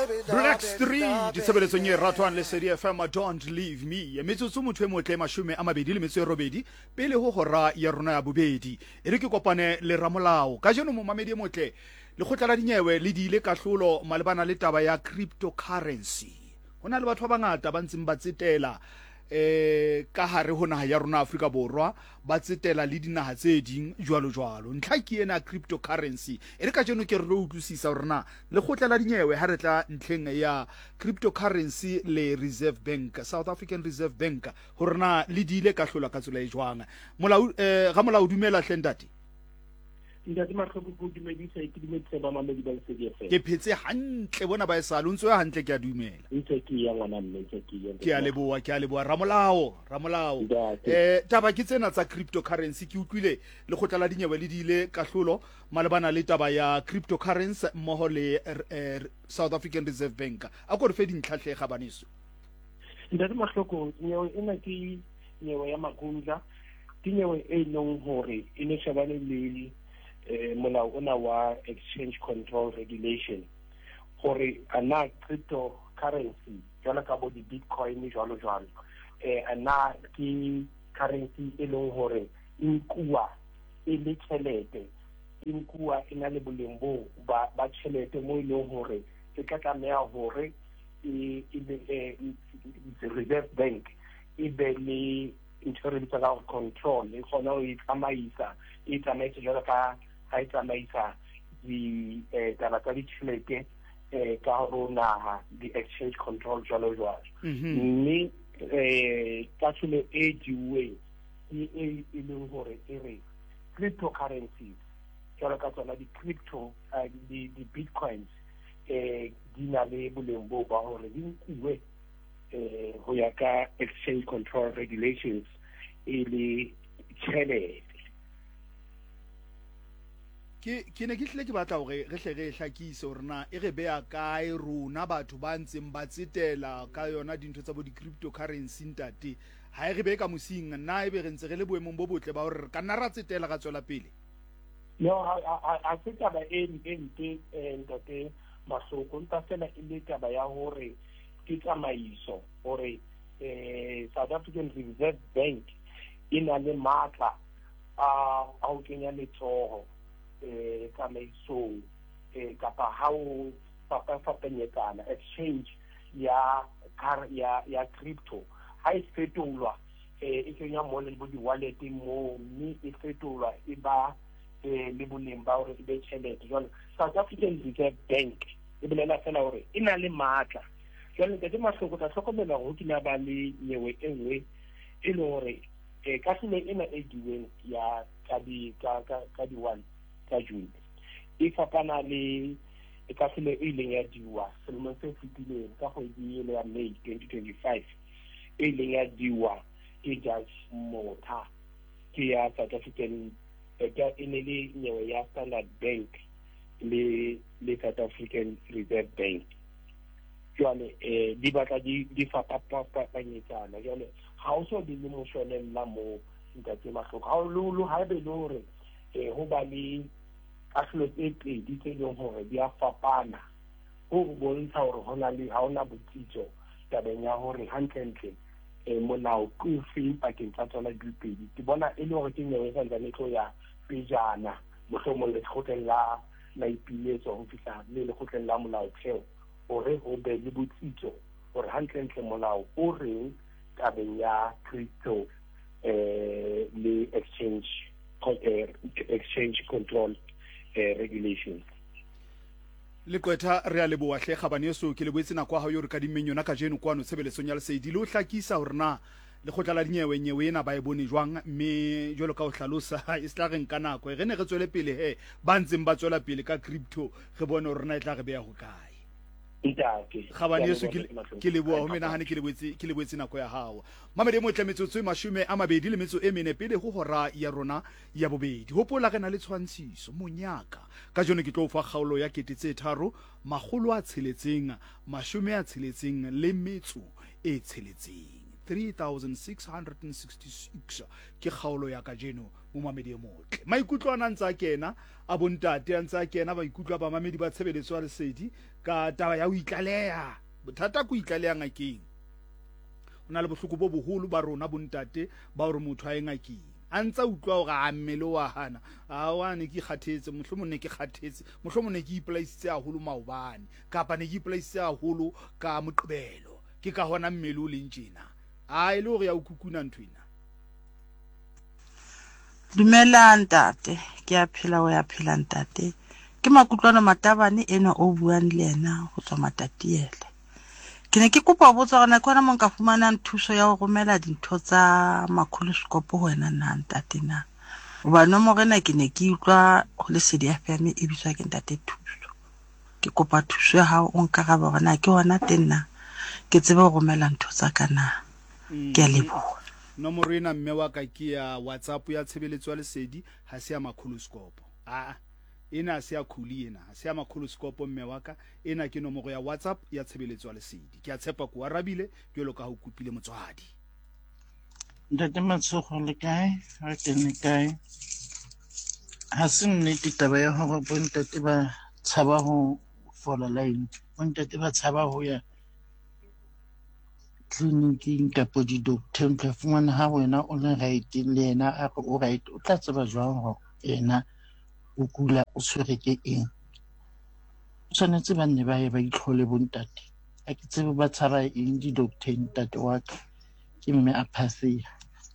Black Street ditshebeletsong e ratwang le Sedi FM Don't Leave Me metsotso motho e motle mashume a mabedi le metso e robedi pele ho hora ya rona ya bobedi e re ke kopane le ramolao ka jeno mo mamedi e motle le khotla la dinyewe le di ile kahlolo malebana le taba ya cryptocurrency hona le batho ba bangata ba ntseng ba tsetela ka hare ho naha ya rona Afrika Borwa ba tsetela le dinaha tse ding jwalo ntlha ke ena cryptocurrency e re ka jeno ke re utlwisisa hore na le khotla la dinyewe ha re tla ntlheng ya cryptocurrency le Reserve Bank South African Reserve Bank hore na le di ile ka hlola ka tsela e jwang ga molao dumela hlendati Ndati mahlobo go dumedisa ke dumedisa ba mamedi ba Sedi FM ke phetse hantle bona ba esalo ntse ya hantle ke a dumela ntse ke ya ngwana mme ntse ke a leboa ramolao taba ke tsena tsa cryptocurrency ke utlwile le khotla la dinyewe le di ile kahlolo malebana le taba ya cryptocurrency mmoho le South African Reserve Bank a go re fe dintlhahle ga baneso Ndati mahlobo nyewe ena ke nyewe ya makundla dinyewe e leng hore ine shabane le molao ona wa exchange control regulation gore ana cryptocurrency jana ka bo di bitcoin jalo ana ke currency e leng hore inkuwa e le tšhelete inkuwa ina le bolembo ba tšhelete mo e leng hore e ka tlameha hore Reserve Bank e be le internal control e kgona ho tsamaisa jalo ka ha tsamaisa di taba tsa ditšhelete ka rona di exchange control jalo mme ka tsela e diwe e leng hore e re cryptocurrencies jalo ka tsona di crypto di bitcoins di na le boleng bo ba hore di nkuwe ho ya ka exchange control regulations e le tšhelete ke ne ke hle ke batla hore re hle re hlakise hore na e re beya kae rona batho ba ntseng ba tsetela ka yona dintho tsa bo di cryptocurrency ntate ha e re be ka mosing nna e be re ntse re le boemong bo botle ba hore ka nna ra tsetela ka tswela pele no a se taba e nte ntate masoko nta fela e le taba ya hore ke tsamaiso hore South African Reserve Bank ina le matla a ho kenya letsoho tsamaiso kapa ha o fapanyetsana exchange ya crypto ha e fetolwa e kenya mo le bo di wallet mo mme e fetolwa e ba le boleng ba hore e be tšhelete jwale South African Reserve Bank e bolela fela hore e na le matla jwale ke mahloko tla hlokomela ho kina ba le nyewe e nngwe e le hore ka sele ena e diweng ya ka di 1 ka June e fapana le ka sele e ileng ya diwa selemong se fetileng ka kgwedi ya May 2025 e ileng ya diwa ke Judge Motha ke ya South African le nyewe ya Standard Bank le South African Reserve Bank jwale di batla di fapanyetsana jwale ha o so di le moshole la mo ntate mahloko ha o ha be le hore ho ba le kahlolo tse pedi tse leng hore di a fapana ho bontsha hore hona le ha ona botsitso tabeng ya hore hantle molao ke feng pakeng tsa tsona dipedi ke bona e le hore ke nyewe sa ntsane tlo ya pejana mohlomong le kgotleng la ipiletso ho fihla le kgotleng la molaotheo hore ho be le botsitso hore hantle molao o reng tabeng ya crypto le exchange control regulations le kwetha re a leboa hle kgabaneso ke le boetse na kwa ha yo re ka dimeng yona ka jeno kwano tshebeletsong ya lesedi le o hlakisa hore na le khotla la dinyewe ena ba e bone jwang mme jwalo ka o hlalosa e sla re nka nako re ne re tswele pele ba ntseng ba tswela pele ka crypto re bone hore na e tla re beya ho kae kgabaneso ke leboa ho mena hane ke le boetse nako ya hao mamedi mo tlametsotso e mashume a mabedi le metso e mene pele ho hora ya rona ya bobedi hopola rena le tshwantshiso monyaka ka jone ke tlo fa kgaolo ya 3 magolo a tsheletseng mashume a tsheletseng le metso e tsheletseng 3666 ke kgaolo ya ka jeno mo mamedi e motle maikutlo a ntse a kena a bontate a ntse a kena ba ikutlo ba mamedi ba tshebeletso ya lesedi ka taba ya ho itlaleha bothata go itlaleha ngakeng ona le bohloko bo boholo ba rona bontate ba hore motho a engakeng a ntse utlwa hore a mmele wa hana a wane ke kgathetse mohlomong ke kgathetse mohlomong ke iplaisitse haholo maobane kapa ne ke iplaisitse haholo ka moqebelo ke ka hona mmele o leng tjena a ile hore ya ukukuna nthwena. Dumela ntate ke a phela o ya phela ntate ke makutlwana matabane ena o buang le ena go tswa matatiele ke ne ke kopa ho botsa gona khona mo nka fumana thuso ya go romela dintho tsa makholoskopo ho wena na ntate na ba no mo rena ke ne ke utlwa go le sedi ya FM e bitswa ke ntate thuso ke kopa thuso ya hao o nkaraba gona ke hona tenna ke tsebe go romela ntho tsa kana ke a leboha. Nomoro ena mme wa ka ke ya WhatsApp ya tshebeletso ya lesedi ha se ya makholoskopo ena se ya khuli ena ha se ya makholoskopo mme wa ka ena ke nomoro ya WhatsApp ya tshebeletso ya lesedi ke a tshepa go arabile ke lo ka ho kupile motswadi. Ntate Matsogo le kae ha ke ne kae ha se nnete taba ya hore bontate ba tshaba ho fola line bontate ba tshaba ho ya clinic kapa di-doctor ka fumana ha wena o le right le yena a re o right o tla tseba jwang hore yena o kula o tshwere ke eng o tshwanetse ba nne ba ye ba itlhole bontate a ke tsebe ba tshaba eng di-doctor ntate wa ka ke mme a phasea.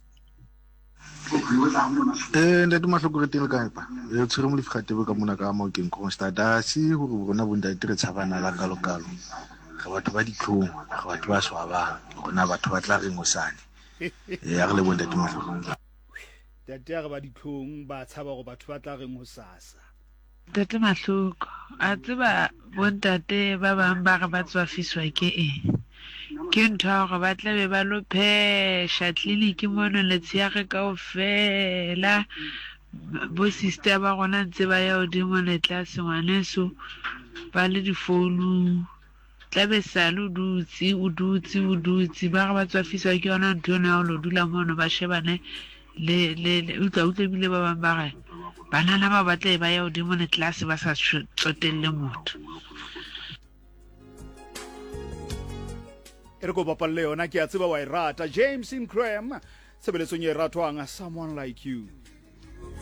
Ntate Mahloko re teng le kae pa re tshwere mo lefikgatebe ka mona ka mo keng constata se hore rona bontate re tshabana la kalokalo re batho ba ditlhong re batho ba swabang rona batho ba tla reng osane ya re le bontate Mahloko tate ya re ba ditlhong ba tshaba go batho ba tla reng ho sasa. Tate Mahloko a tseba bontate ba bang ba re ba tswafiswa ke eng ke ntho hore ba tla be ba lo phesha clinic mono letshehare kaofela bo sister ba gona ntse ba ya hodimo le tlase ngwaneso ba le difounung tla be sale o dutse ba re ba tswafiswa ke yona ntho ena ya ho lo dula mono ba shebane le utlwa bile ba bang ba re banana ba batla ba ya hodimo le tlase ba sa tsotelle motho. E re go bapalle yona ke a tseba wa e rata James Ingram sebeletsong e ratwang Someone Like You.